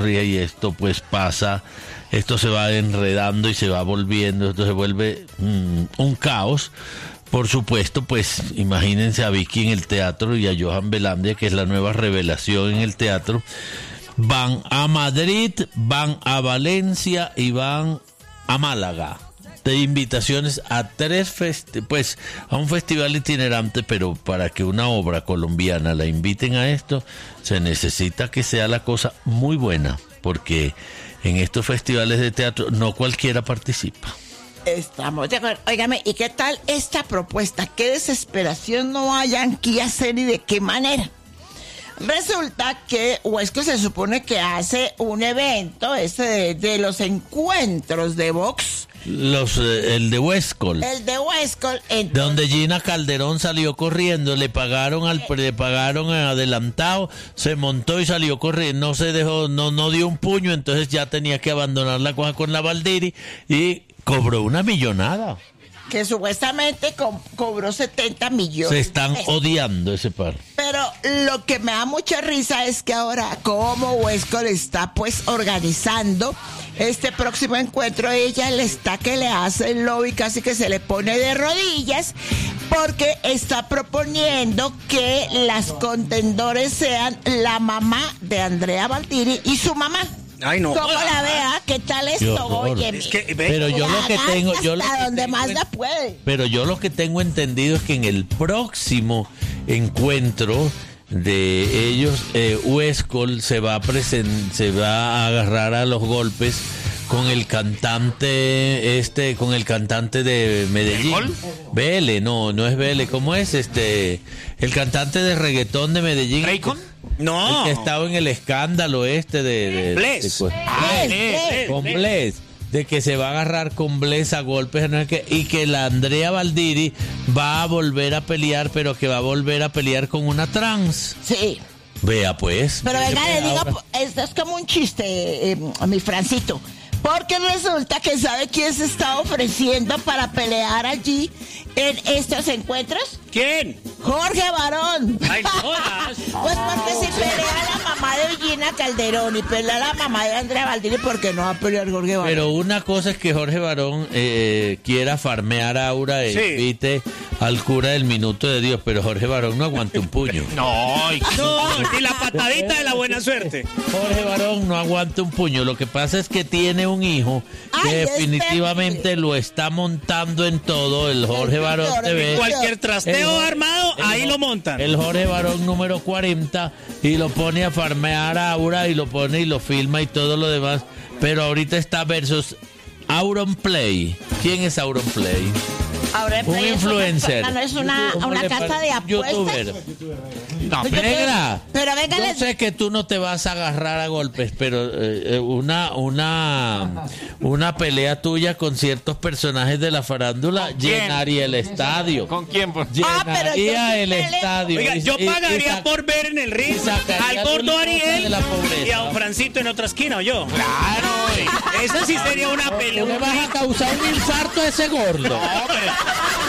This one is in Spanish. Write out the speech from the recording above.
y esto pues pasa, esto se va enredando y se va volviendo, esto se vuelve un caos. Por supuesto, pues imagínense a Vicky en el teatro y a Johan Velandia, que es la nueva revelación en el teatro. Van a Madrid, van a Valencia y van a Málaga. De invitaciones a pues a un festival itinerante, pero para que una obra colombiana la inviten a esto, se necesita que sea la cosa muy buena, porque en estos festivales de teatro no cualquiera participa. Estamos de acuerdo. Óigame, ¿y qué tal esta propuesta? ¿Qué desesperación no hayan que hacer y de qué manera? Resulta que Huesco se supone que hace un evento de los encuentros de box. El de Huescol. El de Huescol. Donde Gina Calderón salió corriendo, le pagaron adelantado, se montó y salió corriendo, no se dejó, no dio un puño, entonces ya tenía que abandonar la cosa con la Valdiri y cobró una millonada. Que supuestamente cobró 70 millones. Se están odiando ese par. Pero lo que me da mucha risa es que ahora, como Huesco le está pues organizando este próximo encuentro, ella que le hace el lobby, casi que se le pone de rodillas, porque está proponiendo que las contendores sean la mamá de Andrea Valdiri y su mamá. Ay, no. ¿Cómo la vea? ¿Qué tal esto? Oye, pero yo lo que tengo, Pero yo lo que tengo entendido es que en el próximo encuentro de ellos, Huescol se va a agarrar a los golpes con el cantante de Medellín. Vélez, no es Vélez, ¿cómo es el cantante de reggaetón de Medellín? ¿Raycon? No. El que estaba en el escándalo de Bless. Con Bless. De que se va a agarrar con Bless a golpes, y que la Andrea Valdiri va a volver a pelear, pero que va a volver a pelear con una trans. Sí. Vea pues. Pero venga, le digo, esto es como un chiste, mi Francito. Porque resulta que ¿sabe quién se está ofreciendo para pelear allí en estos encuentros? ¿Quién? Jorge Barón. Ay, jodas. Pues porque si pelea la mamá de Gina Calderón y pelea la mamá de Andrea Valdiri, ¿por qué no va a pelear Jorge Barón? Pero una cosa es que Jorge Barón quiera farmear a Aura e invite al cura del Minuto de Dios, pero Jorge Barón no aguanta un puño. No, y la patadita de la buena suerte. Jorge Barón no aguanta un puño. Lo que pasa es que tiene un hijo que definitivamente lo está montando en todo. El Jorge Barón TV. Cualquier trasteo armado, ahí lo montan. El Jorge Barón número 40 y lo pone a farmear a Aura y lo pone y lo filma y todo lo demás. Pero ahorita está versus Auronplay. ¿Quién es Auronplay? Un influencer. Es una casa de apuestas. YouTuber. No, negra. Pero venga, yo sé que tú no te vas a agarrar a golpes, pero una pelea tuya con ciertos personajes de la farándula llenaría el estadio. ¿Con quién? Llenaría el estadio. Oiga, yo pagaría por ver en el ring al gordo Ariel y a don Francito en otra esquina, ¿o yo? Claro. Esa sí sería una pelea. ¿Tú le vas a causar un infarto a ese gordo? No, pero